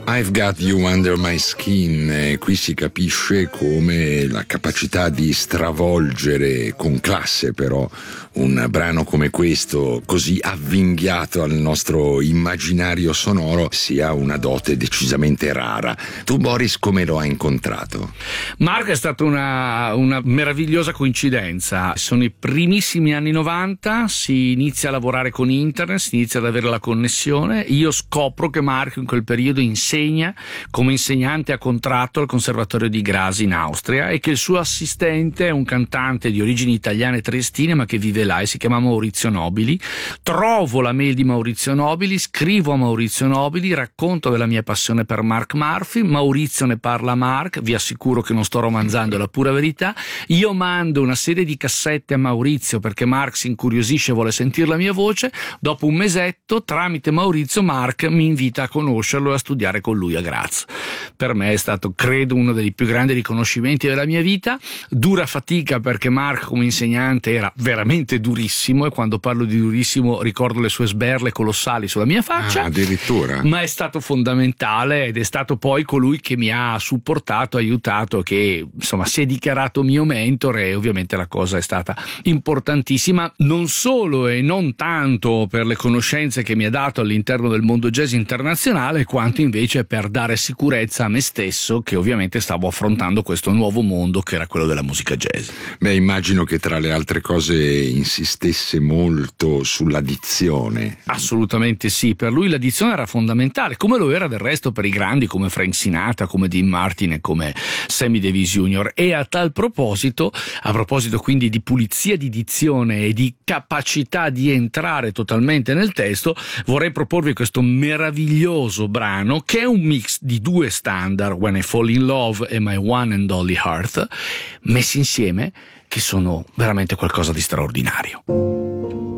I've Got You Under My Skin, qui si capisce come la capacità di stravolgere con classe però un brano come questo, così avvinghiato al nostro immaginario sonoro, sia una dote decisamente rara. Tu, Boris, come lo hai incontrato? Mark è stata una meravigliosa coincidenza. Sono i primissimi anni 90, si inizia a lavorare con internet, si inizia ad avere la connessione. Io scopro che Mark in quel periodo insegna come insegnante a contratto al Conservatorio di Graz in Austria e che il suo assistente è un cantante di origini italiane e triestine ma che vive là e si chiama Maurizio Nobili. Trovo la mail di Maurizio Nobili, scrivo a Maurizio Nobili, racconto della mia passione per Mark Murphy. Maurizio ne parla a Mark, vi assicuro che non sto romanzando, è la pura verità. Io mando una serie di cassette a Maurizio perché Mark si incuriosisce e vuole sentire la mia voce. Dopo un mesetto, tramite Maurizio, Mark mi invita a conoscerlo e a studiare con lui a Graz. Per me è stato, credo, uno dei più grandi riconoscimenti della mia vita. Dura fatica perché Mark come insegnante era veramente durissimo, e quando parlo di durissimo ricordo le sue sberle colossali sulla mia faccia. Addirittura. Ma è stato fondamentale ed è stato poi colui che mi ha supportato, aiutato, che insomma si è dichiarato mio mentore, e ovviamente la cosa è stata importantissima, non solo e non tanto per le conoscenze che mi ha dato all'interno del mondo jazz internazionale, quanto invece per dare sicurezza a me stesso, che ovviamente stavo affrontando questo nuovo mondo che era quello della musica jazz. Beh, immagino che tra le altre cose insistesse molto sulla dizione. Assolutamente sì, per lui la dizione era fondamentale, come lo era del resto per i grandi come Frank Sinatra, come Dean Martin e come Sammy Davis Jr. E a proposito quindi di pulizia di dizione e di capacità di entrare totalmente nel testo, vorrei proporvi questo meraviglioso brano che è un mix di due standard, When I Fall in Love e My One and Only Heart, messi insieme, che sono veramente qualcosa di straordinario.